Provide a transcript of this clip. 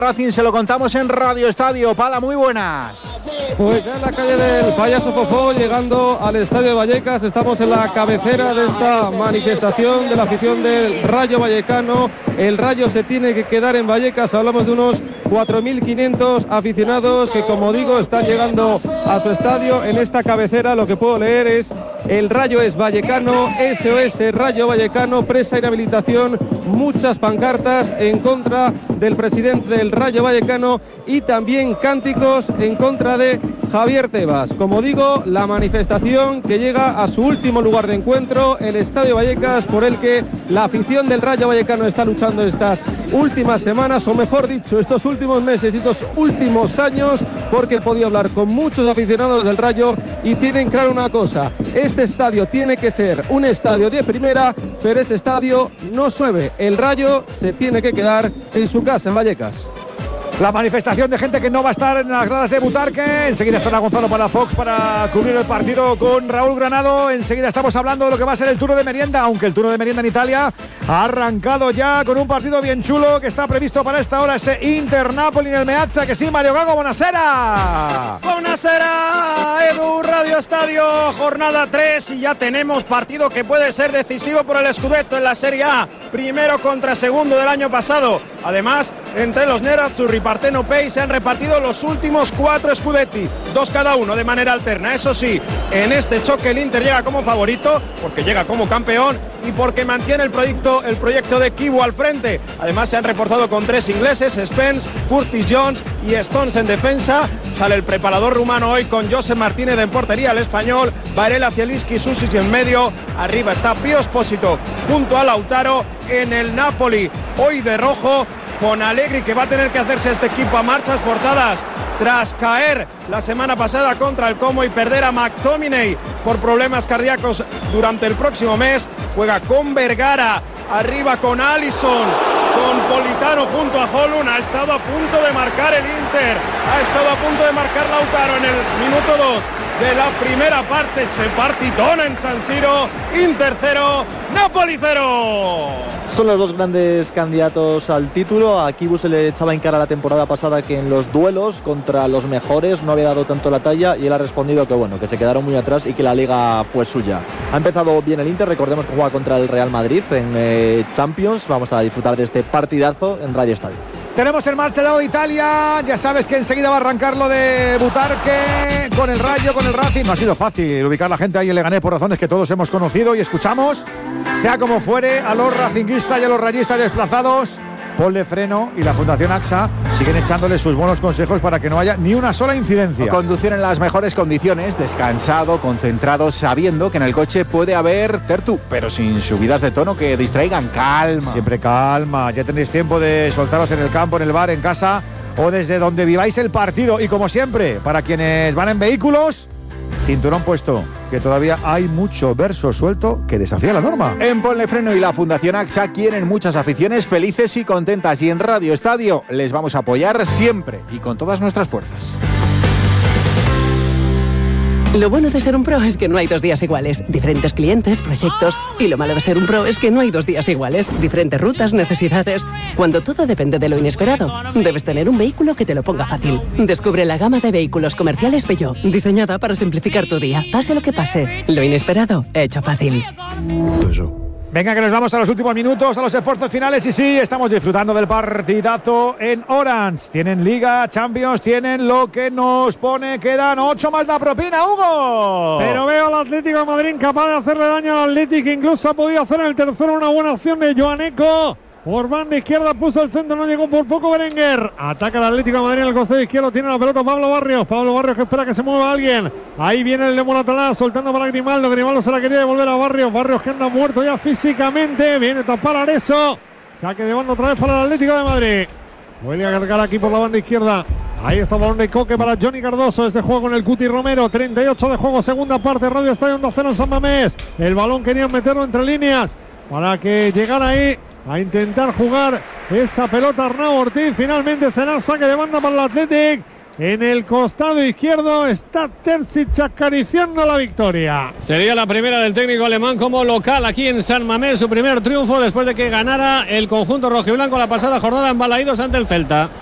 Racing se lo contamos en Radio Estadio. Pala, muy buenas. Pues ya en la calle del Payaso Fofó, llegando al Estadio de Vallecas, estamos en la cabecera de esta manifestación de la afición del Rayo Vallecano. El Rayo se tiene que quedar en Vallecas, hablamos de unos 4.500 aficionados que, como digo, están llegando a su estadio. En esta cabecera lo que puedo leer es: el Rayo es vallecano, SOS Rayo Vallecano, presa inhabilitación, muchas pancartas en contra del presidente del Rayo Vallecano y también cánticos en contra de Javier Tebas. Como digo, la manifestación que llega a su último lugar de encuentro, el Estadio Vallecas, por el que la afición del Rayo Vallecano está luchando estas últimas semanas, o mejor dicho, estos últimos meses y estos últimos años, porque he podido hablar con muchos aficionados del Rayo y tienen claro una cosa: este estadio tiene que ser un estadio de primera, pero este estadio no sube. El Rayo se tiene que quedar en su casa, en Vallecas. La manifestación de gente que no va a estar en las gradas de Butarque. Enseguida estará Gonzalo Palafox para cubrir el partido con Raúl Granado. Enseguida estamos hablando de lo que va a ser el turno de merienda, aunque el turno de merienda en Italia ha arrancado ya con un partido bien chulo que está previsto para esta hora, ese Inter-Napoli en el Meazza. Que sí, Mario Gago, buonasera. Buonasera, Edu, Radio Estadio, jornada 3 y ya tenemos partido que puede ser decisivo por el Scudetto en la Serie A. Primero contra segundo del año pasado. Además, entre los nerazzurri, Partenopei se han repartido los últimos 4 Scudetti, 2 cada uno de manera alterna. Eso sí, en este choque el Inter llega como favorito porque llega como campeón y porque mantiene el proyecto de Kibu al frente. Además se han reforzado con 3 ingleses: Spence, Curtis Jones y Stones en defensa. Sale el preparador rumano hoy con Josep Martínez en portería, el español Varela, Zielinski, Susic en medio. Arriba está Pío Espósito junto a Lautaro. En el Napoli hoy de rojo, con Allegri, que va a tener que hacerse este equipo a marchas forzadas tras caer la semana pasada contra el Como y perder a McTominay por problemas cardíacos durante el próximo mes. Juega con Vergara, arriba con Alisson, con Politano junto a Holund. Ha estado a punto de marcar el Inter, ha estado a punto de marcar Lautaro en el minuto 2 de la primera parte. Se partitona en San Siro. Inter 0, Napoli 0. Son los dos grandes candidatos al título. A Kibu se le echaba en cara la temporada pasada que en los duelos contra los mejores no había dado tanto la talla, y él ha respondido que bueno, que se quedaron muy atrás y que la liga fue suya. Ha empezado bien el Inter, recordemos que juega contra el Real Madrid en Champions. Vamos a disfrutar de este partidazo en Radio Estadio. Tenemos el marchado de Italia. Ya sabes que enseguida va a arrancar lo de Butarque con el Rayo, con el Racing. No ha sido fácil ubicar la gente ahí en Leganés por razones que todos hemos conocido y escuchamos. Sea como fuere, a los racinguistas y a los rayistas desplazados, ponle freno, y la Fundación AXA siguen echándole sus buenos consejos para que no haya ni una sola incidencia. Conducir en las mejores condiciones, descansado, concentrado, sabiendo que en el coche puede haber tertu, pero sin subidas de tono que distraigan. Calma. Siempre calma. Ya tendréis tiempo de soltaros en el campo, en el bar, en casa o desde donde viváis el partido. Y como siempre, para quienes van en vehículos, cinturón puesto, que todavía hay mucho verso suelto que desafía la norma. En Ponle Freno y la Fundación AXA quieren muchas aficiones felices y contentas, y en Radio Estadio les vamos a apoyar siempre y con todas nuestras fuerzas. Lo bueno de ser un pro es que no hay 2 días iguales. Diferentes clientes, proyectos. Y lo malo de ser un pro es que no hay 2 días iguales. Diferentes rutas, necesidades. Cuando todo depende de lo inesperado, debes tener un vehículo que te lo ponga fácil. Descubre la gama de vehículos comerciales Peugeot, diseñada para simplificar tu día. Pase lo que pase, lo inesperado, hecho fácil. Venga, que nos vamos a los últimos minutos, a los esfuerzos finales. Y sí, estamos disfrutando del partidazo en Orange. Tienen Liga, Champions, tienen lo que nos pone. Quedan 8 más la propina, Hugo. Pero veo al Atlético de Madrid capaz de hacerle daño al Atlético. Incluso ha podido hacer en el tercero una buena acción de Joaneco. Por banda izquierda puso el centro, no llegó por poco Berenguer. Ataca el Atlético de Madrid en el costado izquierdo, tiene la pelota Pablo Barrios. Pablo Barrios que espera que se mueva alguien. Ahí viene el de Moratalá, soltando para Grimaldo. Grimaldo se la quería devolver a Barrios. Barrios que anda muerto ya físicamente. Viene a tapar a Areso. Saque de banda otra vez para el Atlético de Madrid. Vuelve a cargar aquí por la banda izquierda. Ahí está el balón de Coque para Johnny Cardoso. Este juego con el Cuti Romero. 38 de juego, segunda parte. Radio Estadio 2-0 en San Mamés. El balón querían meterlo entre líneas para que llegara ahí a intentar jugar esa pelota Arnau Ortiz. Finalmente será saque de banda para el Athletic. En el costado izquierdo está Terzic acariciando la victoria. Sería la primera del técnico alemán como local aquí en San Mamés. Su primer triunfo después de que ganara el conjunto rojiblanco la pasada jornada en Balaídos ante el Celta.